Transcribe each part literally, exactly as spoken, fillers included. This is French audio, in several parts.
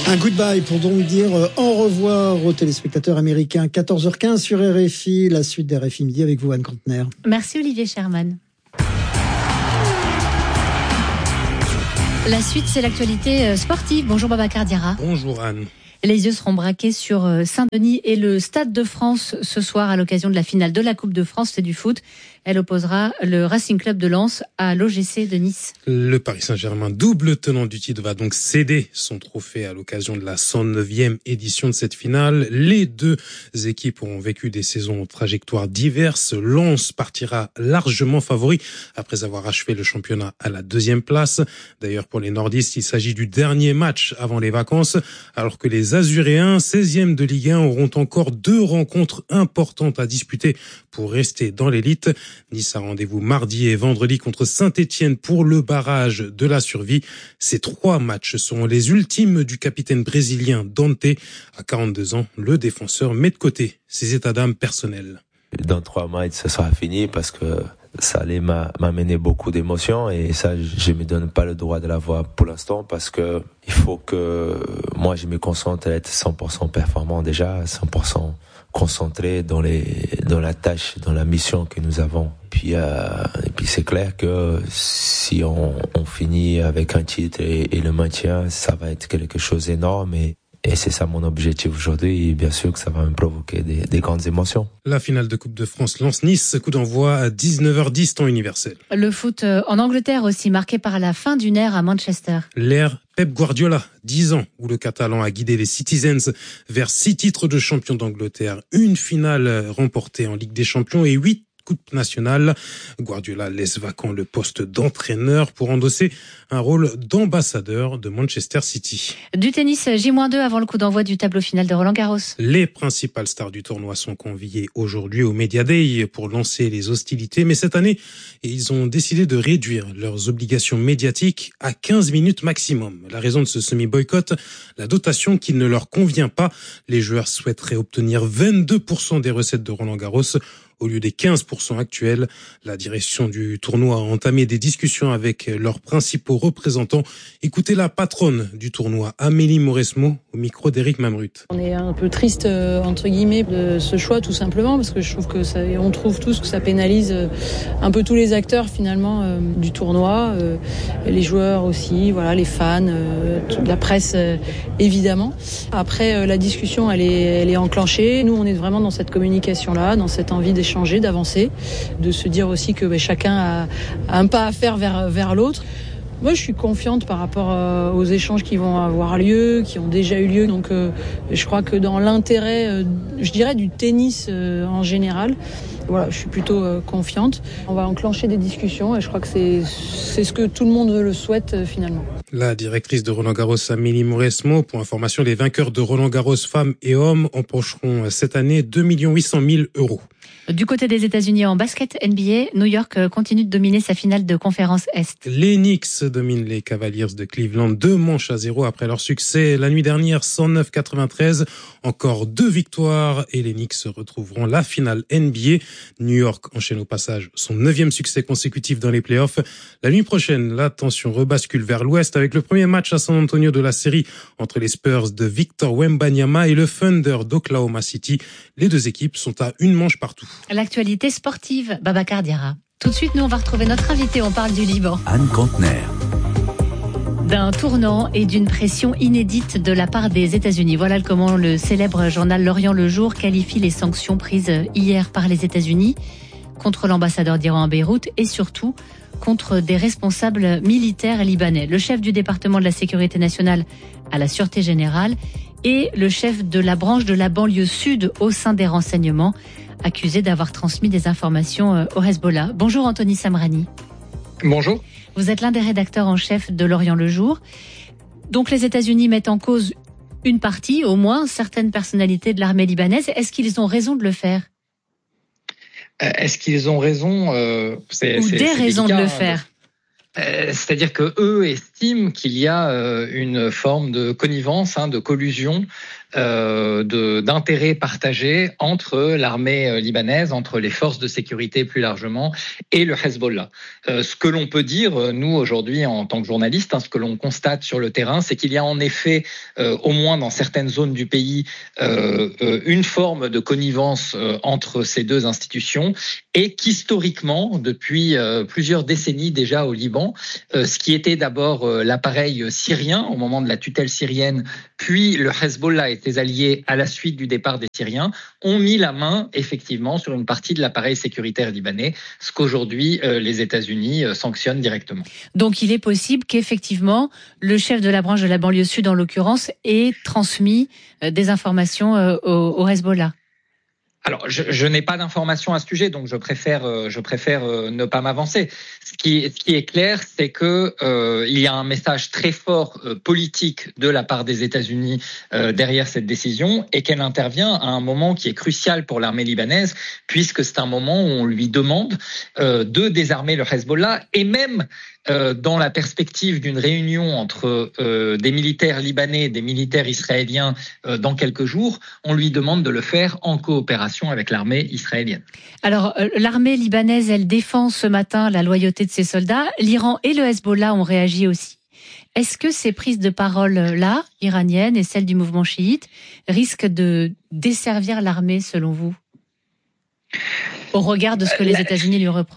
Un goodbye pour donc dire au revoir aux téléspectateurs américains. quatorze heures quinze sur R F I, la suite d'R F I Midi avec vous, Anne Kantner. Merci Olivier Sherman. La suite, c'est l'actualité sportive. Bonjour Babacar Diarra. Bonjour Anne. Les yeux seront braqués sur Saint-Denis et le Stade de France ce soir à l'occasion de la finale de la Coupe de France, c'est du foot. Elle opposera le Racing Club de Lens à l'O G C de Nice. Le Paris Saint-Germain, double tenant du titre, va donc céder son trophée à l'occasion de la cent neuvième édition de cette finale. Les deux équipes ont vécu des saisons aux trajectoires diverses. Lens partira largement favori après avoir achevé le championnat à la deuxième place. D'ailleurs, pour les nordistes, il s'agit du dernier match avant les vacances, alors que les Azuréens, seizième de Ligue un, auront encore deux rencontres importantes à disputer pour rester dans l'élite. Nice a rendez-vous mardi et vendredi contre Saint-Étienne pour le barrage de la survie. Ces trois matchs seront les ultimes du capitaine brésilien Dante. À quarante-deux ans, le défenseur met de côté ses états d'âme personnels. Dans trois matchs, ça sera fini parce que ça allait m'amener beaucoup d'émotions et ça, je me donne pas le droit de l'avoir pour l'instant parce que il faut que moi, je me concentre à être cent pour cent performant déjà, cent pour cent concentré dans les dans la tâche, dans la mission que nous avons. Puis euh, et puis c'est clair que si on, on finit avec un titre et, et le maintien, ça va être quelque chose d'énorme et Et c'est ça mon objectif aujourd'hui et bien sûr que ça va me provoquer des, des grandes émotions. La finale de Coupe de France Lens-Nice, coup d'envoi à dix-neuf heures dix temps universel. Le foot en Angleterre aussi marqué par la fin d'une ère à Manchester. L'ère Pep Guardiola, dix ans où le Catalan a guidé les Citizens vers six titres de champion d'Angleterre, une finale remportée en Ligue des Champions et huit Coupe nationale. Guardiola laisse vacant le poste d'entraîneur pour endosser un rôle d'ambassadeur de Manchester City. Du tennis, J deux avant le coup d'envoi du tableau final de Roland-Garros. Les principales stars du tournoi sont conviées aujourd'hui au Media Day pour lancer les hostilités, mais cette année, ils ont décidé de réduire leurs obligations médiatiques à quinze minutes maximum. La raison de ce semi-boycott, la dotation qui ne leur convient pas. Les joueurs souhaiteraient obtenir vingt-deux pour cent des recettes de Roland-Garros au lieu des quinze pour cent actuels. La direction du tournoi a entamé des discussions avec leurs principaux représentants. Écoutez la patronne du tournoi, Amélie Mauresmo, au micro d'Éric Mamrut. On est un peu triste, entre guillemets, de ce choix, tout simplement, parce que je trouve que ça, on trouve tous que ça pénalise un peu tous les acteurs, finalement, euh, du tournoi, euh, les joueurs aussi, voilà, les fans, euh, la presse, euh, évidemment. Après, euh, la discussion, elle est, elle est enclenchée. Nous, on est vraiment dans cette communication-là, dans cette envie d'échanger. Changer, d'avancer, de se dire aussi que ben, chacun a, a un pas à faire vers, vers l'autre. Moi, je suis confiante par rapport euh, aux échanges qui vont avoir lieu, qui ont déjà eu lieu. Donc, euh, je crois que dans l'intérêt, euh, je dirais, du tennis euh, en général, voilà, je suis plutôt euh, confiante. On va enclencher des discussions et je crois que c'est, c'est ce que tout le monde le souhaite euh, finalement. La directrice de Roland-Garros, Amélie Mauresmo, pour information, les vainqueurs de Roland-Garros femmes et hommes empocheront cette année deux millions huit cent mille euros. Du côté des États-Unis en basket N B A, New York continue de dominer sa finale de conférence Est. Les Knicks dominent les Cavaliers de Cleveland, deux manches à zéro après leur succès la nuit dernière, cent neuf quatre-vingt-treize. Encore deux victoires et les Knicks retrouveront la finale N B A. New York enchaîne au passage son neuvième succès consécutif dans les playoffs. La nuit prochaine, la tension rebascule vers l'ouest avec le premier match à San Antonio de la série entre les Spurs de Victor Wembanyama et le Thunder d'Oklahoma City. Les deux équipes sont à une manche partout. L'actualité sportive, Babacar Diarra. Tout de suite, nous, on va retrouver notre invité. On parle du Liban. Anne Kantner. D'un tournant et d'une pression inédite de la part des États-Unis. Voilà comment le célèbre journal L'Orient le Jour qualifie les sanctions prises hier par les États-Unis contre l'ambassadeur d'Iran à Beyrouth et surtout contre des responsables militaires libanais. Le chef du département de la sécurité nationale à la Sûreté générale et le chef de la branche de la banlieue sud au sein des renseignements, accusé d'avoir transmis des informations au Hezbollah. Bonjour Anthony Samrani. Bonjour. Vous êtes l'un des rédacteurs en chef de L'Orient le Jour. Donc les États-Unis mettent en cause une partie, au moins certaines personnalités de l'armée libanaise. Est-ce qu'ils ont raison de le faire ? Est-ce qu'ils ont raison euh, c'est, Ou c'est, des c'est raisons délicat, de le faire euh, C'est-à-dire que eux estiment estime qu'il y a euh, une forme de connivence, hein, de collusion, euh, de, d'intérêts partagés entre l'armée libanaise, entre les forces de sécurité plus largement, et le Hezbollah. Euh, ce que l'on peut dire, nous, aujourd'hui, en tant que journalistes, hein, ce que l'on constate sur le terrain, c'est qu'il y a en effet, euh, au moins dans certaines zones du pays, euh, euh, une forme de connivence euh, entre ces deux institutions, et qu'historiquement, depuis euh, plusieurs décennies déjà au Liban, euh, ce qui était d'abord euh, l'appareil syrien au moment de la tutelle syrienne, puis le Hezbollah et ses alliés à la suite du départ des Syriens, ont mis la main effectivement sur une partie de l'appareil sécuritaire libanais, ce qu'aujourd'hui euh, les États-Unis euh, sanctionnent directement. Donc il est possible qu'effectivement le chef de la branche de la banlieue sud, en l'occurrence, ait transmis euh, des informations euh, au, au Hezbollah. Alors, je, je n'ai pas d'informations à ce sujet, donc je préfère, euh, je préfère euh, ne pas m'avancer. Ce qui, ce qui est clair, c'est que euh, il y a un message très fort euh, politique de la part des États-Unis euh, derrière cette décision, et qu'elle intervient à un moment qui est crucial pour l'armée libanaise, puisque c'est un moment où on lui demande euh, de désarmer le Hezbollah, et même Euh, dans la perspective d'une réunion entre euh, des militaires libanais et des militaires israéliens euh, dans quelques jours, on lui demande de le faire en coopération avec l'armée israélienne. Alors, euh, l'armée libanaise, elle défend ce matin la loyauté de ses soldats. L'Iran et le Hezbollah ont réagi aussi. Est-ce que ces prises de parole-là, iraniennes et celles du mouvement chiite, risquent de desservir l'armée, selon vous, au regard de ce que les États-Unis lui reprochent ?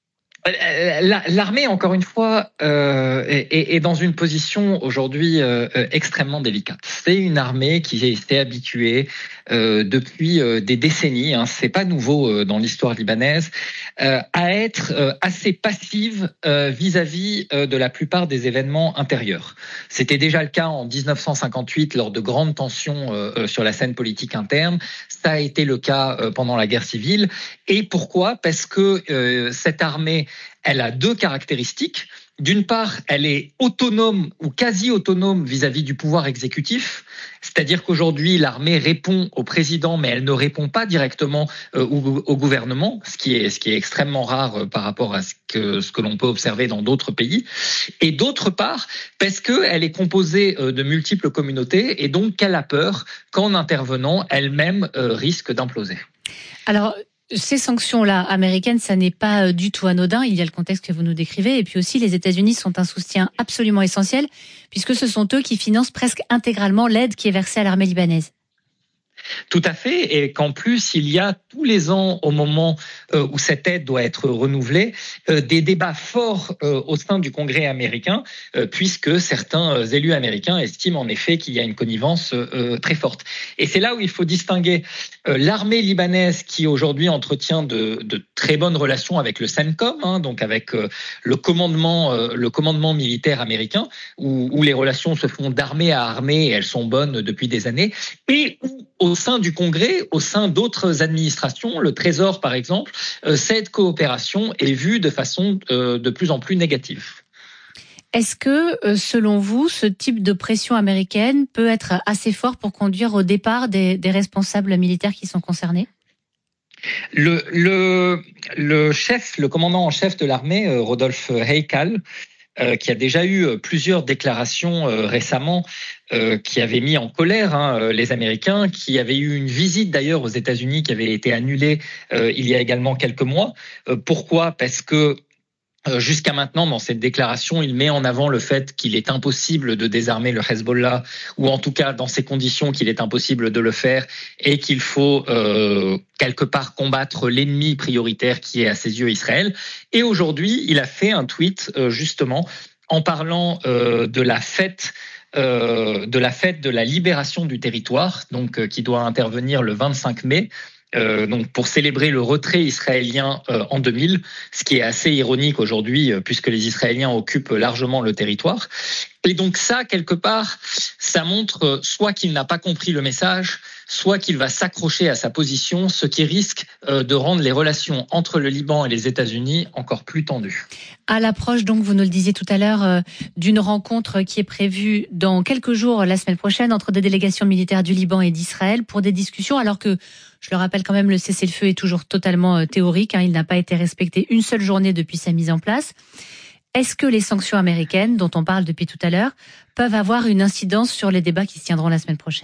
L'armée, encore une fois, euh, est, est dans une position aujourd'hui euh, extrêmement délicate. C'est une armée qui s'est habituée euh, depuis euh, des décennies, hein, c'est pas nouveau euh, dans l'histoire libanaise, euh, à être euh, assez passive euh, vis-à-vis euh, de la plupart des événements intérieurs. C'était déjà le cas en dix-neuf cent cinquante-huit lors de grandes tensions euh, sur la scène politique interne. Ça a été le cas euh, pendant la guerre civile. Et pourquoi ? Parce que euh, cette armée, elle a deux caractéristiques. D'une part, elle est autonome ou quasi autonome vis-à-vis du pouvoir exécutif, c'est-à-dire qu'aujourd'hui, l'armée répond au président, mais elle ne répond pas directement euh, au, au gouvernement, ce qui est, ce qui est extrêmement rare euh, par rapport à ce que, ce que l'on peut observer dans d'autres pays. Et d'autre part, parce qu'elle est composée euh, de multiples communautés et donc qu'elle a peur qu'en intervenant, elle-même euh, risque d'imploser. Alors, ces sanctions-là américaines, ça n'est pas du tout anodin. Il y a le contexte que vous nous décrivez. Et puis aussi, les États-Unis sont un soutien absolument essentiel, puisque ce sont eux qui financent presque intégralement l'aide qui est versée à l'armée libanaise. Tout à fait, et qu'en plus, il y a tous les ans, au moment euh, où cette aide doit être renouvelée, euh, des débats forts euh, au sein du Congrès américain, euh, puisque certains euh, élus américains estiment en effet qu'il y a une connivence euh, très forte. Et c'est là où il faut distinguer euh, l'armée libanaise qui aujourd'hui entretient de, de très bonnes relations avec le CENTCOM, hein, donc avec euh, le commandement, euh, le commandement militaire américain, où, où les relations se font d'armée à armée et elles sont bonnes depuis des années, et où au sein du Congrès, au sein d'autres administrations, le Trésor par exemple, euh, cette coopération est vue de façon euh, de plus en plus négative. Est-ce que, euh, selon vous, ce type de pression américaine peut être assez fort pour conduire au départ des, des responsables militaires qui sont concernés ? Le, le, le chef, le commandant en chef de l'armée, euh, Rodolphe Heikal, Euh, qui a déjà eu plusieurs déclarations euh, récemment euh, qui avaient mis en colère hein, les Américains, qui avaient eu une visite d'ailleurs aux États-Unis qui avait été annulée euh, il y a également quelques mois. Euh, pourquoi ? Parce que jusqu'à maintenant, dans cette déclaration, il met en avant le fait qu'il est impossible de désarmer le Hezbollah, ou en tout cas dans ces conditions qu'il est impossible de le faire, et qu'il faut euh, quelque part combattre l'ennemi prioritaire qui est à ses yeux Israël. Et aujourd'hui, il a fait un tweet euh, justement en parlant euh, de la fête euh, de la fête de la libération du territoire, donc euh, qui doit intervenir le vingt-cinq mai. Euh, donc pour célébrer le retrait israélien euh, en deux mille, ce qui est assez ironique aujourd'hui euh, puisque les Israéliens occupent largement le territoire. Et donc ça, quelque part, ça montre euh, soit qu'il n'a pas compris le message, soit qu'il va s'accrocher à sa position, ce qui risque euh, de rendre les relations entre le Liban et les États-Unis encore plus tendues. À l'approche, donc, vous nous le disiez tout à l'heure, euh, d'une rencontre qui est prévue dans quelques jours, la semaine prochaine, entre des délégations militaires du Liban et d'Israël pour des discussions, alors que, je le rappelle quand même, le cessez-le-feu est toujours totalement euh, théorique, hein, il n'a pas été respecté une seule journée depuis sa mise en place. Est-ce que les sanctions américaines, dont on parle depuis tout à l'heure, peuvent avoir une incidence sur les débats qui se tiendront la semaine prochaine ?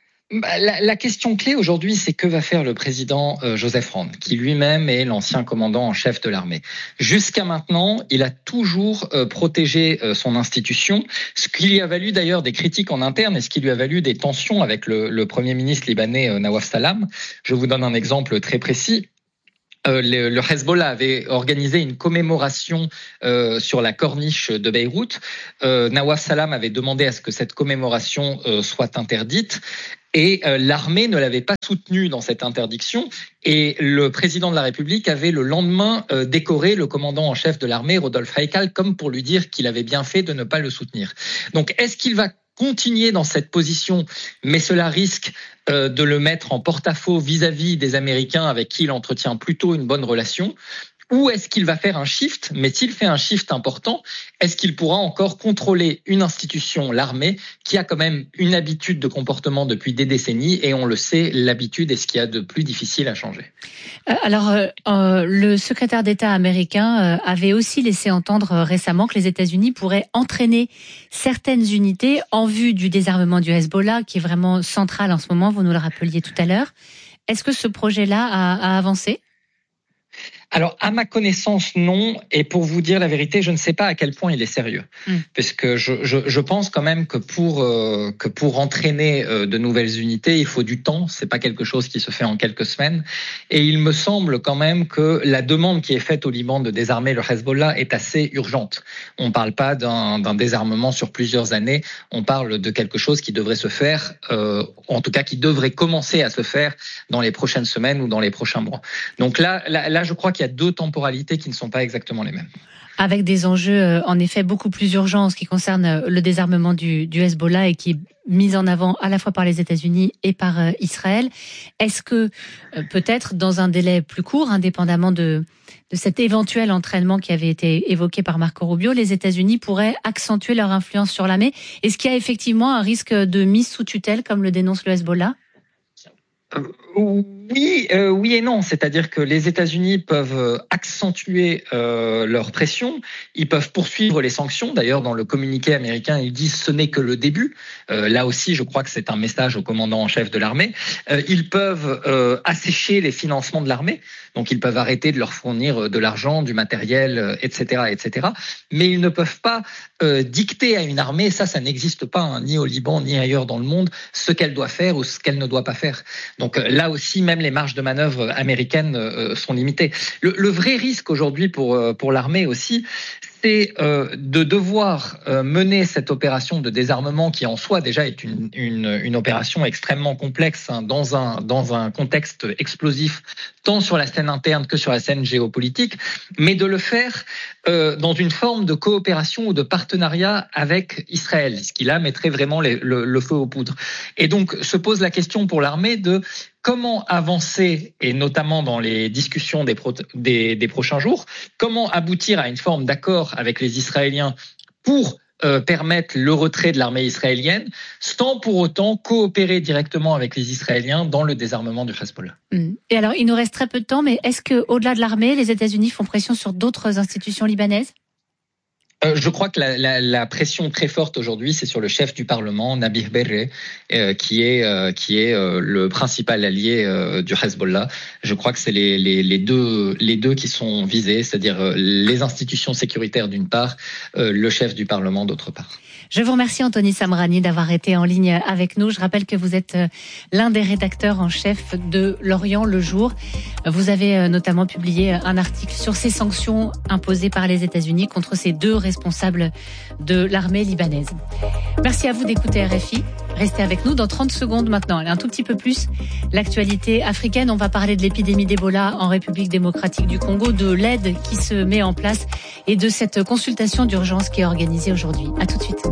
La, la question clé aujourd'hui, c'est que va faire le président euh, Joseph Rand, qui lui-même est l'ancien commandant en chef de l'armée. Jusqu'à maintenant, il a toujours euh, protégé euh, son institution, ce qui lui a valu d'ailleurs des critiques en interne et ce qui lui a valu des tensions avec le, le premier ministre libanais euh, Nawaf Salam. Je vous donne un exemple très précis. Euh, le, le Hezbollah avait organisé une commémoration euh, sur la corniche de Beyrouth. Euh, Nawaf Salam avait demandé à ce que cette commémoration euh, soit interdite. Et euh, l'armée ne l'avait pas soutenu dans cette interdiction. Et le président de la République avait le lendemain euh, décoré le commandant en chef de l'armée, Rodolphe Haïkal, comme pour lui dire qu'il avait bien fait de ne pas le soutenir. Donc, est-ce qu'il va continuer dans cette position, mais cela risque euh, de le mettre en porte-à-faux vis-à-vis des Américains avec qui il entretient plutôt une bonne relation ? Ou est-ce qu'il va faire un shift ? Mais s'il fait un shift important, est-ce qu'il pourra encore contrôler une institution, l'armée, qui a quand même une habitude de comportement depuis des décennies, et on le sait, l'habitude est ce qu'il y a de plus difficile à changer. Alors, euh, euh, le secrétaire d'État américain euh, avait aussi laissé entendre euh, récemment que les États-Unis pourraient entraîner certaines unités en vue du désarmement du Hezbollah, qui est vraiment central en ce moment, vous nous le rappeliez tout à l'heure. Est-ce que ce projet-là a, a avancé ? Alors, à ma connaissance, non. Et pour vous dire la vérité, je ne sais pas à quel point il est sérieux, mmh. parce que je, je, je pense quand même que pour euh, que pour entraîner euh, de nouvelles unités, il faut du temps. C'est pas quelque chose qui se fait en quelques semaines. Et il me semble quand même que la demande qui est faite au Liban de désarmer le Hezbollah est assez urgente. On parle pas d'un, d'un désarmement sur plusieurs années. On parle de quelque chose qui devrait se faire, euh, en tout cas qui devrait commencer à se faire dans les prochaines semaines ou dans les prochains mois. Donc là, là, là je crois qu'il y a deux temporalités qui ne sont pas exactement les mêmes. Avec des enjeux, en effet, beaucoup plus urgents en ce qui concerne le désarmement du, du Hezbollah et qui est mis en avant à la fois par les États-Unis et par euh, Israël. Est-ce que, euh, peut-être, dans un délai plus court, indépendamment de, de cet éventuel entraînement qui avait été évoqué par Marco Rubio, les États-Unis pourraient accentuer leur influence sur l'armée ? Est-ce qu'il y a effectivement un risque de mise sous tutelle, comme le dénonce le Hezbollah ? Euh, oui, euh, oui et non. C'est-à-dire que les États-Unis peuvent accentuer euh, leur pression. Ils peuvent poursuivre les sanctions. D'ailleurs, dans le communiqué américain, ils disent ce n'est que le début. Euh, là aussi, je crois que c'est un message au commandant en chef de l'armée. Euh, ils peuvent euh, assécher les financements de l'armée. Donc, ils peuvent arrêter de leur fournir de l'argent, du matériel, et cetera, et cetera. Mais ils ne peuvent pas euh, dicter à une armée, ça, ça n'existe pas, hein, ni au Liban, ni ailleurs dans le monde, ce qu'elle doit faire ou ce qu'elle ne doit pas faire. Donc là aussi, même les marges de manœuvre américaines euh, sont limitées. Le, le vrai risque aujourd'hui pour, euh, pour l'armée aussi, c'est euh, de devoir euh, mener cette opération de désarmement qui en soi déjà est une, une, une opération extrêmement complexe hein, dans, un, dans un contexte explosif, tant sur la scène interne que sur la scène géopolitique, mais de le faire euh, dans une forme de coopération ou de partenariat avec Israël, ce qui là mettrait vraiment les, le, le feu aux poudres. Et donc se pose la question pour l'armée de comment avancer, et notamment dans les discussions des, pro- des, des prochains jours, comment aboutir à une forme d'accord avec les Israéliens pour euh, permettre le retrait de l'armée israélienne, sans pour autant coopérer directement avec les Israéliens dans le désarmement du Hezbollah. Et alors, il nous reste très peu de temps, mais est-ce qu'au-delà de l'armée, les États-Unis font pression sur d'autres institutions libanaises ? Euh, je crois que la, la, la pression très forte aujourd'hui, c'est sur le chef du Parlement, Nabih Berri, euh, qui est euh, qui est euh, le principal allié euh, du Hezbollah. Je crois que c'est les, les, les deux les deux qui sont visés, c'est-à-dire euh, les institutions sécuritaires d'une part, euh, le chef du Parlement d'autre part. Je vous remercie Anthony Samrani d'avoir été en ligne avec nous. Je rappelle que vous êtes l'un des rédacteurs en chef de L'Orient le Jour. Vous avez notamment publié un article sur ces sanctions imposées par les États-Unis contre ces deux responsables de l'armée libanaise. Merci à vous d'écouter R F I. Restez avec nous dans trente secondes maintenant. Un tout petit peu plus l'actualité africaine. On va parler de l'épidémie d'Ebola en République démocratique du Congo, de l'aide qui se met en place et de cette consultation d'urgence qui est organisée aujourd'hui. À tout de suite.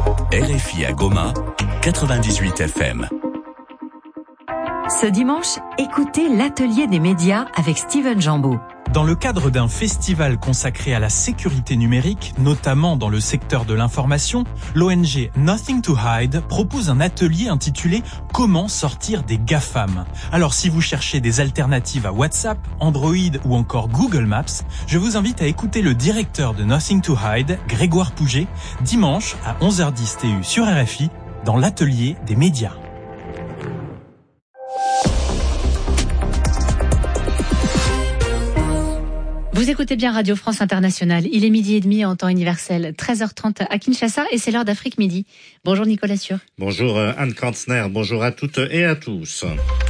R F I à Goma, quatre-vingt-dix-huit F M. Ce dimanche, écoutez l'atelier des médias avec Steven Jambeau. Dans le cadre d'un festival consacré à la sécurité numérique, notamment dans le secteur de l'information, l'O N G Nothing to Hide propose un atelier intitulé « Comment sortir des GAFAM ». Alors si vous cherchez des alternatives à WhatsApp, Android ou encore Google Maps, je vous invite à écouter le directeur de Nothing to Hide, Grégoire Pouget, dimanche à onze heures dix T U sur R F I, dans l'atelier des médias. Vous écoutez bien Radio France Internationale. Il est midi et demi en temps universel, treize heures trente à Kinshasa et c'est l'heure d'Afrique Midi. Bonjour Nicolas Sûr. Bonjour Anne Kantner, bonjour à toutes et à tous.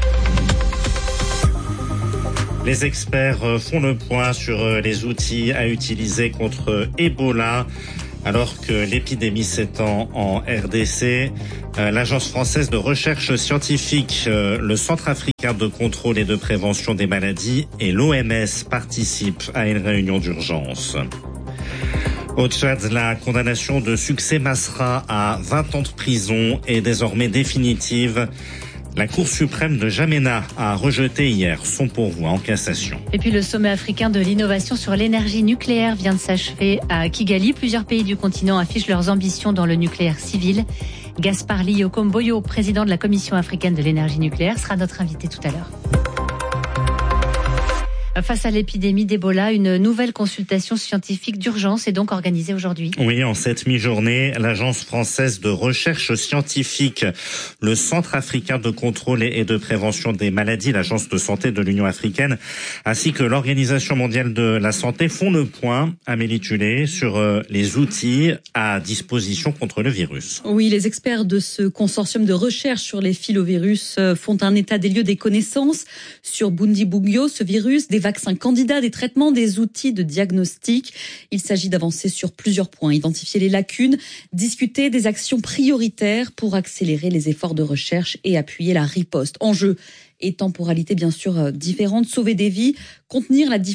Les experts font le point sur les outils à utiliser contre Ebola. Alors que l'épidémie s'étend en R D C, euh, l'Agence française de recherche scientifique, euh, le Centre africain de contrôle et de prévention des maladies et l'O M S participent à une réunion d'urgence. Au Tchad, la condamnation de Succès Masra à vingt ans de prison est désormais définitive. La Cour suprême de N'Djamena a rejeté hier son pourvoi en cassation. Et puis le sommet africain de l'innovation sur l'énergie nucléaire vient de s'achever à Kigali. Plusieurs pays du continent affichent leurs ambitions dans le nucléaire civil. Gaspard Liokomboyo, président de la Commission africaine de l'énergie nucléaire, sera notre invité tout à l'heure. Face à l'épidémie d'Ebola, une nouvelle consultation scientifique d'urgence est donc organisée aujourd'hui. Oui, en cette mi-journée, l'Agence française de recherche scientifique, le Centre africain de contrôle et de prévention des maladies, l'Agence de santé de l'Union africaine, ainsi que l'Organisation mondiale de la santé font le point, Amélie Tullet, sur les outils à disposition contre le virus. Oui, les experts de ce consortium de recherche sur les filovirus font un état des lieux des connaissances sur Bundibugyo, ce virus, des vaccins candidats, des traitements, des outils de diagnostic. Il s'agit d'avancer sur plusieurs points, identifier les lacunes, discuter des actions prioritaires pour accélérer les efforts de recherche et appuyer la riposte. Enjeu et temporalité bien sûr différentes, sauver des vies, contenir la diffusion